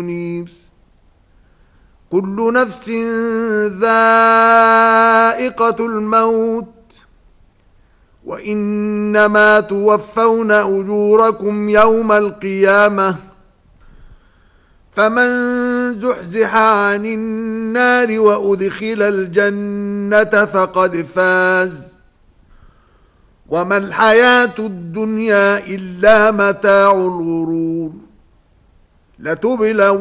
منير كل نفس ذائقة الموت وإنما توفون أجوركم يوم القيامة فمن زحزح عن النار وأدخل الجنة فقد فاز وما الحياة الدنيا إلا متاع الغرور